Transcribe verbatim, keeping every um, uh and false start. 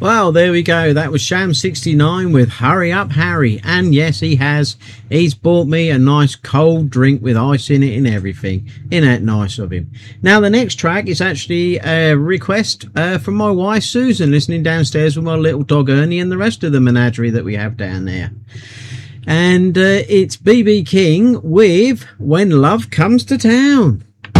Well, there we go. That was Sham sixty-nine with Hurry Up Harry. And yes, he has. He's bought me a nice cold drink with ice in it and everything. Isn't that nice of him? Now, the next track is actually a request uh, from my wife, Susan, listening downstairs with my little dog, Ernie, and the rest of the menagerie that we have down there. And uh, it's B B King with When Love Comes to Town.